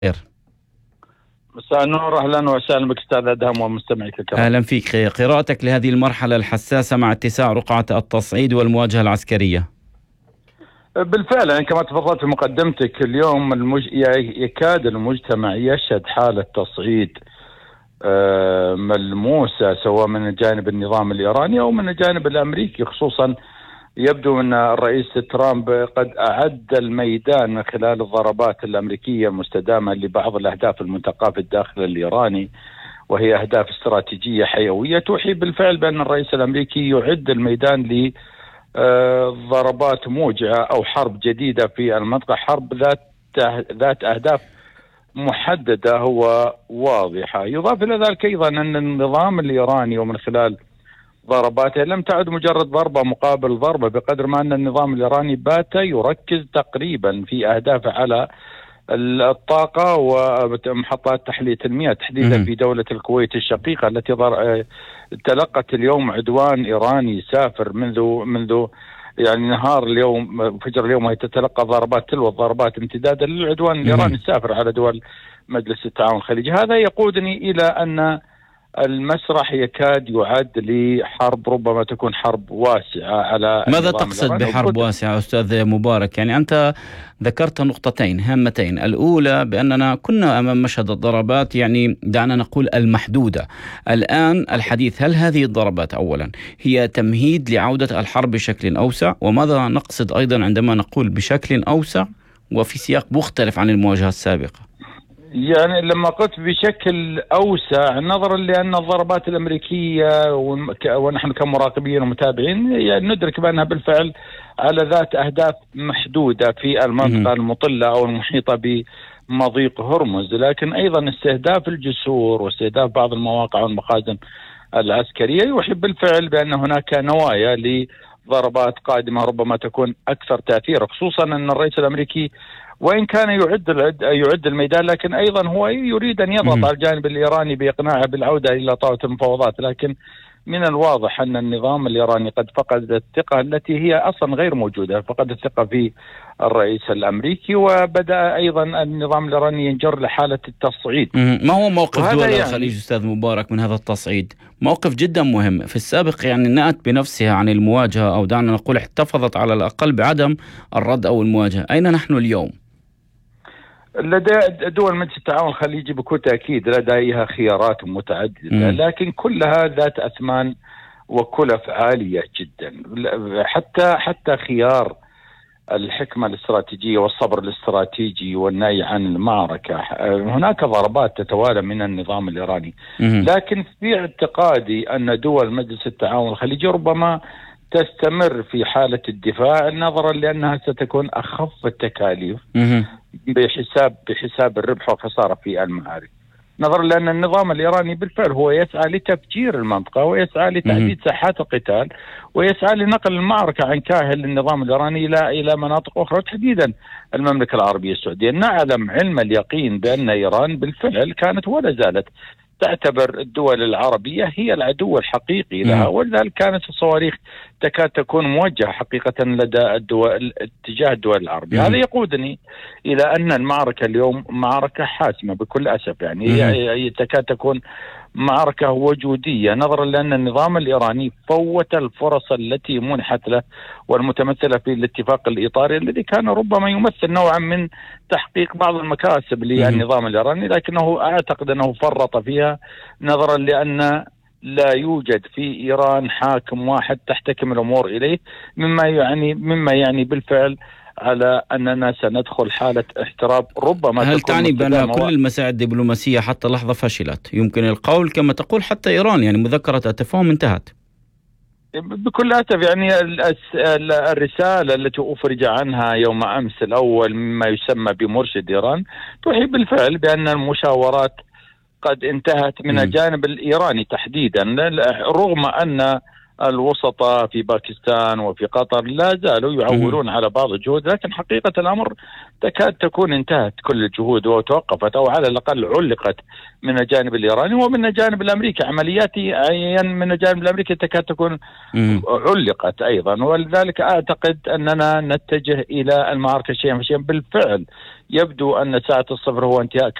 خير. مساء النور، اهلا وسهلا بك استاذ ادهم ومستمعيك الكرام. اهلا فيك. قراءتك لهذه المرحله الحساسه مع اتساع رقعه التصعيد والمواجهه العسكريه. بالفعل يعني كما تفضلت في مقدمتك اليوم يكاد المجتمع يشهد حاله تصعيد ملموسه، سواء من جانب النظام الايراني او من الجانب الامريكي. خصوصا يبدو ان الرئيس ترامب قد اعد الميدان من خلال الضربات الامريكيه المستدامه لبعض الاهداف المنتقاه في الداخل الايراني، وهي أهداف استراتيجية حيوية توحي بالفعل بأن الرئيس الأمريكي يعد الميدان لضربات موجعة أو حرب جديدة في المنطقة، حرب ذات أهداف محددة وواضحة. يضاف إلى ذلك أيضا أن النظام الإيراني ومن خلال ضرباته لم تعد مجرد ضربة مقابل ضربة، بقدر ما أن النظام الإيراني بات يركز تقريبا في أهدافه على الطاقة ومحطات تحلية المياه، تحديدا في دولة الكويت الشقيقة التي تلقت اليوم عدوان إيراني سافر منذ يعني نهار اليوم، فجر اليوم، وهي تتلقى ضربات تلو الضربات امتدادا للعدوان الإيراني السافر على دول مجلس التعاون الخليجي. هذا يقودني إلى أن المسرح يكاد يعد لحرب، ربما تكون حرب واسعة على ماذا تقصد بحرب واسعة أستاذ مبارك؟ يعني أنت ذكرت نقطتين هامتين، الأولى بأننا كنا أمام مشهد الضربات، يعني دعنا نقول المحدودة. الآن الحديث، هل هذه الضربات أولا هي تمهيد لعودة الحرب بشكل أوسع؟ وماذا نقصد أيضا عندما نقول بشكل أوسع وفي سياق مختلف عن المواجهة السابقة؟ يعني لما قلت بشكل أوسع، نظرا لأن الضربات الأمريكية ونحن كمراقبين ومتابعين يعني ندرك بأنها بالفعل على ذات أهداف محدودة في المنطقة المطلة أو المحيطة بمضيق هرمز، لكن أيضا استهداف الجسور واستهداف بعض المواقع والمخازن العسكرية يوحي بالفعل بأن هناك نوايا لضربات قادمة ربما تكون أكثر تأثيرا. خصوصا أن الرئيس الأمريكي وإن كان يعد الميدان، لكن أيضا هو يريد أن يضغط على الجانب الإيراني بإقناعه بالعودة إلى طاولة المفاوضات. لكن من الواضح أن النظام الإيراني قد فقد الثقة التي هي أصلا غير موجودة، فقد الثقة في الرئيس الأمريكي، وبدأ أيضا النظام الإيراني ينجر لحالة التصعيد. ما هو موقف دول يعني الخليج أستاذ مبارك من هذا التصعيد؟ موقف جدا مهم. في السابق يعني نأت بنفسها عن المواجهة، أو دعنا نقول احتفظت على الأقل بعدم الرد أو المواجهة. أين نحن اليوم؟ لدى دول مجلس التعاون الخليجي بكل تأكيد لديها خيارات متعددة، لكن كلها ذات أثمان وكلف عالية جدا. حتى خيار الحكمة الاستراتيجية والصبر الاستراتيجي والنهي عن المعركة. هناك ضربات تتوالى من النظام الإيراني، لكن في اعتقادي أن دول مجلس التعاون الخليجي ربما تستمر في حالة الدفاع، نظرا لأنها ستكون أخف التكاليف بحساب الربح والخسارة في المعارك، نظرا لأن النظام الإيراني بالفعل هو يسعى لتفجير المنطقة، ويسعى لتحديد ساحات القتال، ويسعى لنقل المعركة عن كاهل للنظام الإيراني إلى مناطق أخرى، تحديدا المملكة العربية السعودية. نعلم علم اليقين بأن إيران بالفعل كانت ولا زالت تعتبر الدول العربية هي العدو الحقيقي لها، ولذلك كانت الصواريخ تكاد تكون موجهة حقيقة لدى اتجاه الدول العربية. هذا يقودني إلى أن المعركة اليوم معركة حاسمة بكل أسف، يعني تكاد تكون معركة وجودية، نظرا لأن النظام الإيراني فوت الفرص التي منحت له والمتمثلة في الاتفاق الإطاري الذي كان ربما يمثل نوعا من تحقيق بعض المكاسب للنظام الإيراني، لكنه أعتقد أنه فرط فيها، نظرا لأن لا يوجد في إيران حاكم واحد تحتكم الأمور إليه، مما يعني بالفعل على أننا سندخل حالة احتراب. ربما هل تعني بأن كل المساعي الدبلوماسية حتى لحظة فشلت؟ يمكن القول كما تقول حتى إيران يعني مذكرة التفاهم انتهت بكل أسف. يعني الرسالة التي أفرج عنها يوم أمس الأول مما يسمى بمرشد إيران توحي بالفعل بأن المشاورات قد انتهت من الجانب الإيراني تحديدا، رغم أن الوسطاء في باكستان وفي قطر لا زالوا يعولون على بعض الجهود، لكن حقيقة الأمر تكاد تكون انتهت كل الجهود وتوقفت أو على الأقل علقت من الجانب الإيراني ومن الجانب الأمريكي. عملياتي من الجانب الأمريكي تكاد تكون علقت أيضا، ولذلك أعتقد أننا نتجه إلى المعركة شيئا فشيئا. بالفعل يبدو أن ساعة الصفر هو انتهاء